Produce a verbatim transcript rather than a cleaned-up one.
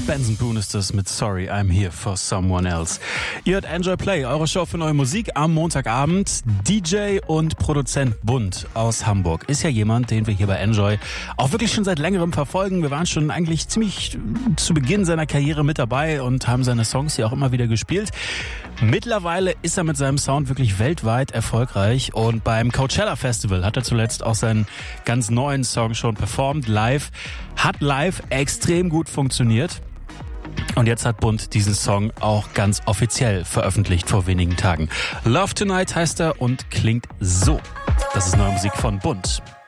Benson Boone ist das mit Sorry, I'm Here for Someone Else. Ihr hört Enjoy Play, eure Show für neue Musik am Montagabend. D J und Produzent Bund aus Hamburg ist ja jemand, den wir hier bei Enjoy auch wirklich schon seit längerem verfolgen. Wir waren schon eigentlich ziemlich zu Beginn seiner Karriere mit dabei und haben seine Songs hier auch immer wieder gespielt. Mittlerweile ist er mit seinem Sound wirklich weltweit erfolgreich und beim Coachella Festival hat er zuletzt auch seinen ganz neuen Song schon performt, live. Hat live extrem gut funktioniert. Und jetzt hat Bund diesen Song auch ganz offiziell veröffentlicht vor wenigen Tagen. Love Tonight heißt er und klingt so. Das ist neue Musik von Bund.